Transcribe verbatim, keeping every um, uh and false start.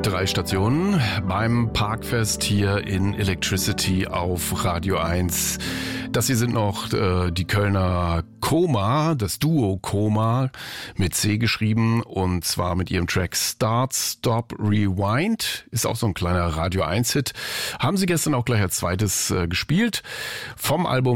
Drei Stationen beim Parkfest hier in Electricity auf Radio eins. Das hier sind noch äh, die Kölner Koma, das Duo Koma mit C geschrieben und zwar mit ihrem Track Start, Stop, Rewind. Ist auch so ein kleiner Radio eins Hit. Haben sie gestern auch gleich als zweites äh, gespielt vom Album